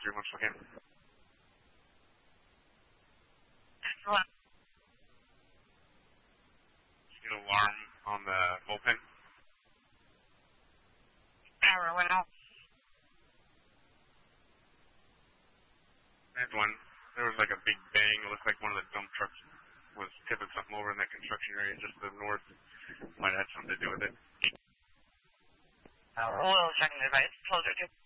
3 once again. What? See an alarm on the bullpen? Power went out. I had one. There was like a big bang. It looked like one of the dump trucks was tipping something over in that construction area just to the north. Might have had something to do with it. We'll check the device. Closer to